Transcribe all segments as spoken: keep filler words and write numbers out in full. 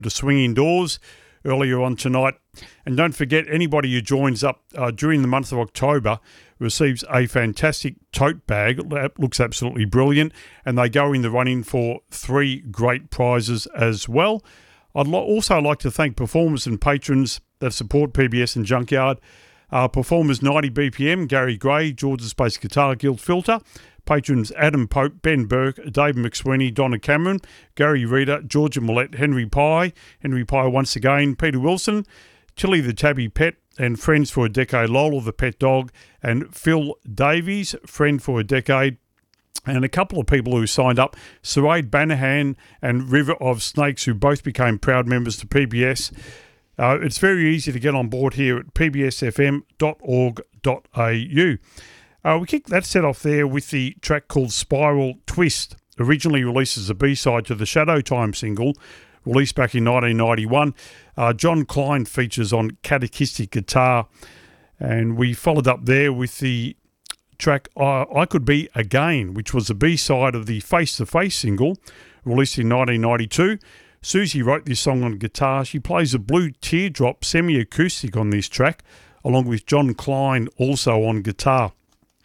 to Swing Indoors earlier on tonight. And don't forget, anybody who joins up uh, during the month of October receives a fantastic tote bag. That looks absolutely brilliant. And they go in the running for three great prizes as well. I'd lo- also like to thank performers and patrons that support P B S and Junkyard. Uh, performers ninety B P M, Gary Gray, George's Bass Guitar Guild Filter. Patrons Adam Pope, Ben Burke, Dave McSweeney, Donna Cameron, Gary Reader, Georgia Millette, Henry Pye, Henry Pye once again, Peter Wilson, Tilly the Tabby Pet, and Friends for a Decade, Lola the Pet Dog, and Phil Davies, Friend for a Decade, and a couple of people who signed up, Saraid Banahan and River of Snakes, who both became proud members to P B S. Uh, it's very easy to get on board here at p b s f m dot org dot a u. Uh, we kicked that set off there with the track called Spiral Twist, originally released as a B-side to the Shadow Time single, released back in nineteen ninety-one. Uh, John Klein features on catechistic guitar, and we followed up there with the track I, I Could Be Again, which was a B-side of the Face to Face single, released in nineteen ninety-two. Susie wrote this song on guitar. She plays a blue teardrop semi-acoustic on this track, along with John Klein also on guitar.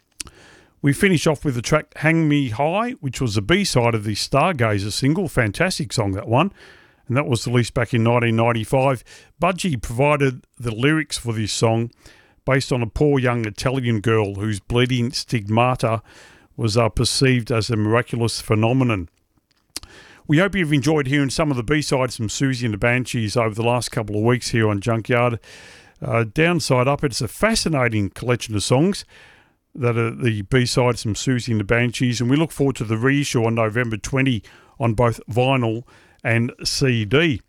We finish off with the track Hang Me High, which was a B-side of the Stargazer single. Fantastic song, that one. And that was released back in nineteen ninety-five. Budgie provided the lyrics for this song based on a poor young Italian girl whose bleeding stigmata was uh, perceived as a miraculous phenomenon. We hope you've enjoyed hearing some of the B-sides from Susie and the Banshees over the last couple of weeks here on Junkyard. Uh, Downside Up, it's a fascinating collection of songs that are the B-sides from Susie and the Banshees, and we look forward to the reissue on November twentieth on both vinyl and C D.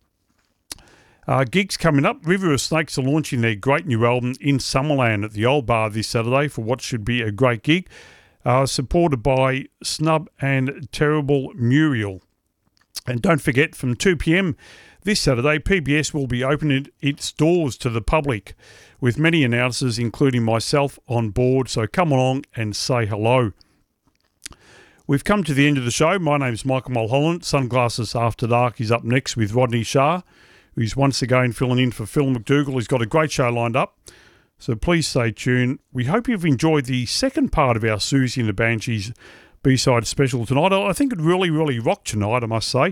Uh, gigs coming up. River of Snakes are launching their great new album In Summerland at the Old Bar this Saturday for what should be a great gig, uh, supported by Snub and Terrible Muriel. And don't forget, from two p.m. this Saturday, P B S will be opening its doors to the public with many announcers, including myself, on board. So come along and say hello. We've come to the end of the show. My name's Michael Mulholland. Sunglasses After Dark is up next with Rodney Shah, who's once again filling in for Phil McDougall. He's got a great show lined up, so please stay tuned. We hope you've enjoyed the second part of our Susie and the Banshees B-side special tonight. I think it really, really rocked tonight, I must say.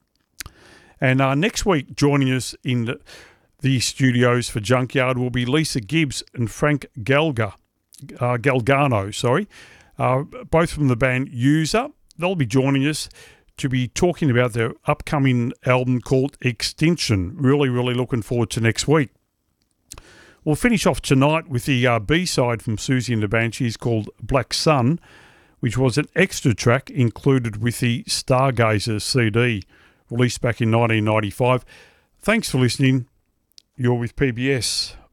And uh, next week, joining us in the, the studios for Junkyard will be Lisa Gibbs and Frank Galga, uh, Galgano, sorry, uh, both from the band User. They'll be joining us to be talking about their upcoming album called Extinction. Really, really looking forward to next week. We'll finish off tonight with the uh, B-side from Susie and the Banshees called Black Sun, which was an extra track included with the Stargazer C D, released back in nineteen ninety-five. Thanks for listening. You're with P B S.